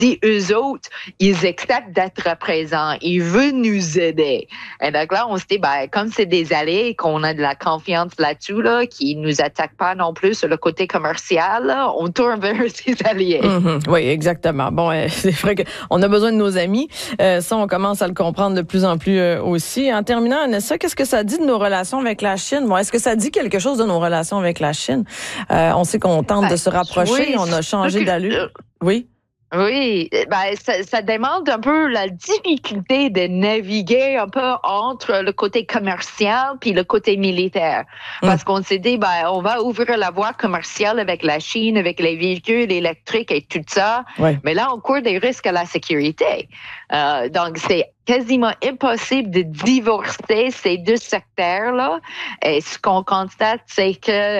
si eux autres, ils acceptent d'être présents, ils veulent nous aider. Et donc là, on se dit, comme c'est des alliés, qu'on a de la confiance là-dessus, là, qui nous attaquent pas non plus sur le côté commercial, là, on tourne vers ces alliés. Oui, exactement. Bon, c'est vrai qu'on a besoin de nos amis. Ça, on commence à le comprendre de plus en plus aussi. En terminant, Anessa, qu'est-ce que ça dit de nos relations avec la Chine? Bon, est-ce que ça dit quelque chose de nos relations avec la Chine? On sait qu'on tente de se rapprocher, on a changé d'allure. Oui. Oui, ça demande un peu la difficulté de naviguer un peu entre le côté commercial puis le côté militaire. Parce qu'on s'est dit, on va ouvrir la voie commerciale avec la Chine, avec les véhicules électriques et tout ça. Ouais. Mais là, on court des risques à la sécurité. Donc, c'est quasiment impossible de divorcer ces deux secteurs-là. Et ce qu'on constate, c'est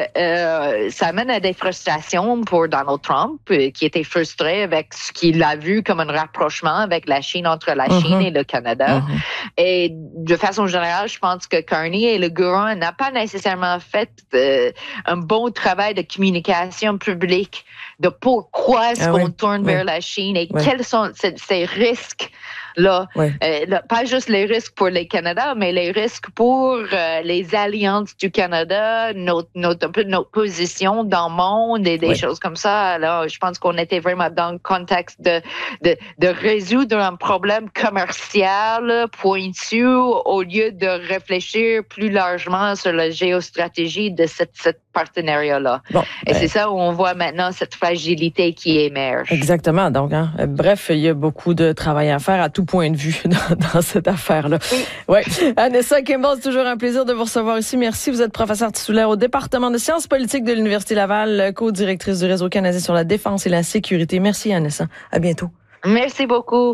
que ça mène à des frustrations pour Donald Trump, qui était frustré avec ce qu'il a vu comme un rapprochement avec la Chine, entre la Chine et le Canada. Et de façon générale, je pense que Carney et le gouvernement n'ont pas nécessairement fait un bon travail de communication publique de pourquoi est-ce qu'on tourne vers la Chine et quels sont ces risques là, pas juste les risques pour le Canada, mais les risques pour les alliances du Canada, notre position dans le monde et des choses comme ça. Alors, je pense qu'on était vraiment dans le contexte de résoudre un problème commercial pointu au lieu de réfléchir plus largement sur la géostratégie de cette partenariat-là. Bon, et c'est ça où on voit maintenant cette fragilité qui émerge. Exactement. Donc, bref, il y a beaucoup de travail à faire à tout point de vue dans cette affaire-là. Oui. Anessa Kimball, c'est toujours un plaisir de vous recevoir ici. Merci. Vous êtes professeure titulaire au département de sciences politiques de l'Université Laval, co-directrice du Réseau canadien sur la défense et la sécurité. Merci, Anessa. À bientôt. Merci beaucoup.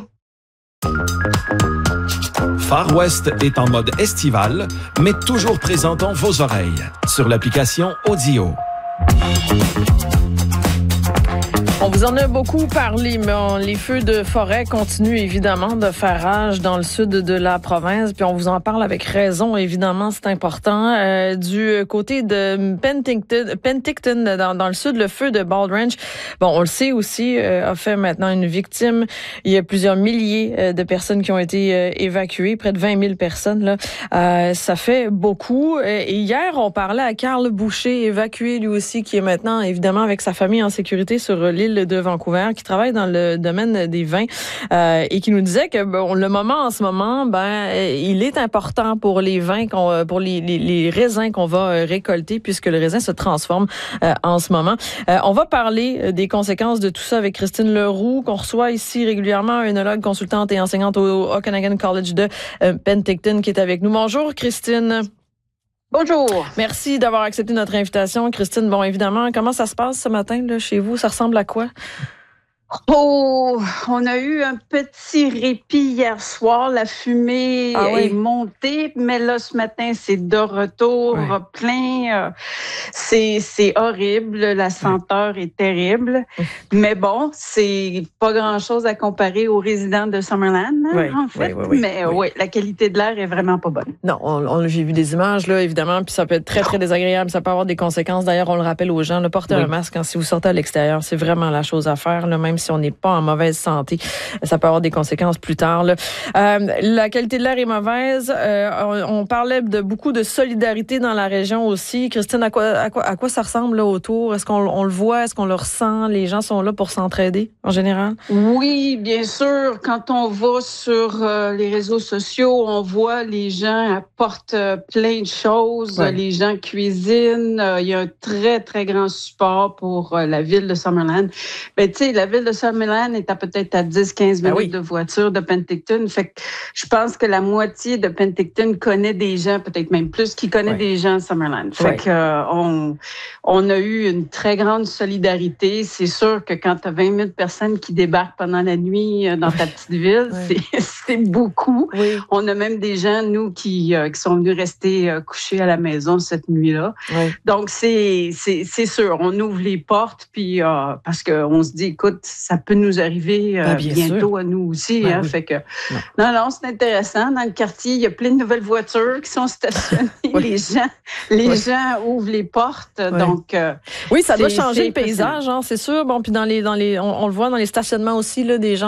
Far West est en mode estival, mais toujours présent dans vos oreilles sur l'application Audio. On vous en a beaucoup parlé, mais les feux de forêt continuent évidemment de faire rage dans le sud de la province, puis on vous en parle avec raison, évidemment, c'est important. Du côté de Penticton dans le sud, le feu de Bald Ranch, bon, on le sait aussi, a fait maintenant une victime. Il y a plusieurs milliers de personnes qui ont été évacuées, près de 20 000 personnes, là. Ça fait beaucoup. Et hier, on parlait à Carl Boucher, évacué lui aussi, qui est maintenant, évidemment, avec sa famille en sécurité sur l'île de Vancouver, qui travaille dans le domaine des vins et qui nous disait que le moment en ce moment, il est important pour les vins, pour les raisins qu'on va récolter, puisque le raisin se transforme en ce moment. On va parler des conséquences de tout ça avec Christine Leroux, qu'on reçoit ici régulièrement, œnologue, consultante et enseignante au Okanagan College de Penticton, qui est avec nous. Bonjour, Christine. Bonjour. Merci d'avoir accepté notre invitation, Christine. Bon, évidemment, comment ça se passe ce matin là, chez vous? Ça ressemble à quoi? Oh, on a eu un petit répit hier soir. La fumée est montée, mais là, ce matin, c'est de retour plein. C'est horrible. La senteur est terrible. Mais bon, c'est pas grand-chose à comparer aux résidents de Summerland, en fait. Mais la qualité de l'air est vraiment pas bonne. Non, j'ai vu des images, là, évidemment, puis ça peut être très, très désagréable. Ça peut avoir des conséquences. D'ailleurs, on le rappelle aux gens, porter un masque si vous sortez à l'extérieur, c'est vraiment la chose à faire, là, même si on n'est pas en mauvaise santé. Ça peut avoir des conséquences plus tard. Là. La qualité de l'air est mauvaise. On parlait de beaucoup de solidarité dans la région aussi. Christine, à quoi ça ressemble là, autour? Est-ce qu'on le voit? Est-ce qu'on le ressent? Les gens sont là pour s'entraider en général? Oui, bien sûr. Quand on va sur les réseaux sociaux, on voit les gens apportent plein de choses. Les gens cuisinent. Il y a un très, très grand support pour la ville de Summerland. Ben, tu sais, la ville de Summerland est peut-être à 10-15 minutes de voiture de Penticton. Fait que je pense que la moitié de Penticton connaît des gens, peut-être même plus, qui connaît des gens à Summerland. Fait que on a eu une très grande solidarité. C'est sûr que quand tu as 20 000 personnes qui débarquent pendant la nuit dans ta petite ville, c'est beaucoup. On a même des gens, nous, qui sont venus rester couchés à la maison cette nuit-là. Donc, c'est sûr, on ouvre les portes, puis parce qu'on se dit, écoute, ça peut nous arriver bientôt à nous aussi. Ben oui. Fait que, non, c'est intéressant. Dans le quartier, il y a plein de nouvelles voitures qui sont stationnées. Les gens ouvrent les portes. Donc, oui, ça doit changer c'est le paysage, hein, c'est sûr. Bon, puis on le voit dans les stationnements aussi, là, des gens